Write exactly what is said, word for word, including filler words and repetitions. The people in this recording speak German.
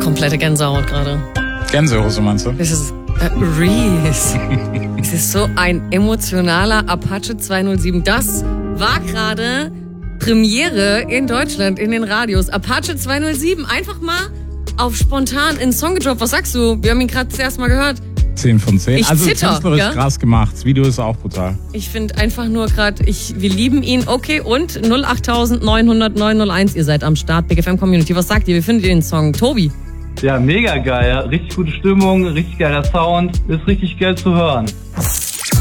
komplette Gänsehaut gerade. Gänsehose meinst du? Das ist äh, Reese. Es ist so ein emotionaler Apache zweihundertsieben. Das war gerade Premiere in Deutschland in den Radios. Apache zweihundertsieben. Einfach mal auf spontan in den Song gedroppt. Was sagst du? Wir haben ihn gerade das erste Mal gehört. zehn von zehn. Ich also zitter, künstlerisch ja? krass gemacht. Das Video ist auch brutal. Ich finde einfach nur gerade, ich, wir lieben ihn. Okay, und null acht neun null null neun null eins. Ihr seid am Start, Big F M Community. Was sagt ihr? Wie findet ihr den Song? Tobi? Ja, mega geil. Richtig gute Stimmung, richtig geiler Sound. Ist richtig geil zu hören.